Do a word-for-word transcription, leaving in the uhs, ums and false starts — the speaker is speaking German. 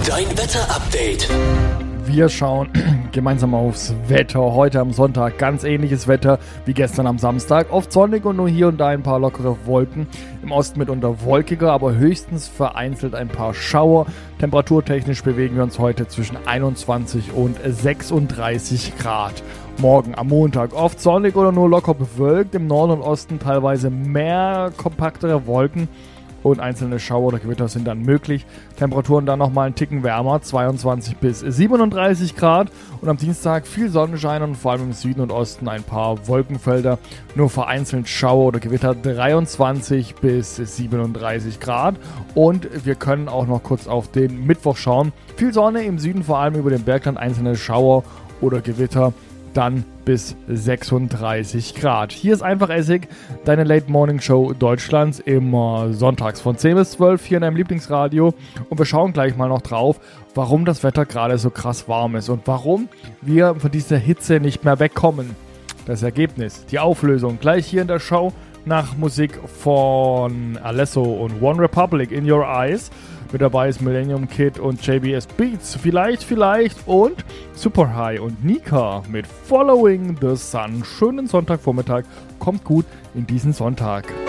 Dein Wetter-Update. Wir schauen gemeinsam aufs Wetter. Heute am Sonntag ganz ähnliches Wetter wie gestern am Samstag. Oft sonnig und nur hier und da ein paar lockere Wolken. Im Osten mitunter wolkiger, aber höchstens vereinzelt ein paar Schauer. Temperaturtechnisch bewegen wir uns heute zwischen einundzwanzig und sechsunddreißig Grad. Morgen am Montag oft sonnig oder nur locker bewölkt. Im Norden und Osten teilweise mehr kompaktere Wolken. Und einzelne Schauer oder Gewitter sind dann möglich. Temperaturen dann nochmal einen Ticken wärmer, zweiundzwanzig bis siebenunddreißig Grad. Und am Dienstag viel Sonnenschein und vor allem im Süden und Osten ein paar Wolkenfelder. Nur vereinzelt Schauer oder Gewitter, dreiundzwanzig bis siebenunddreißig Grad. Und wir können auch noch kurz auf den Mittwoch schauen. Viel Sonne im Süden, vor allem über dem Bergland, einzelne Schauer oder Gewitter. Dann bis sechsunddreißig Grad. Hier ist einfach Essig, deine Late Morning Show Deutschlands, immer sonntags von zehn bis zwölf hier in deinem Lieblingsradio. Und wir schauen gleich mal noch drauf, warum das Wetter gerade so krass warm ist und warum wir von dieser Hitze nicht mehr wegkommen. Das Ergebnis, die Auflösung, gleich hier in der Show nach Musik von Alesso und One Republic, In Your Eyes. Mit dabei ist Millennium Kid und J B S Beats, vielleicht, vielleicht und Super High und Nika mit Following the Sun. Schönen Sonntagvormittag, kommt gut in diesen Sonntag.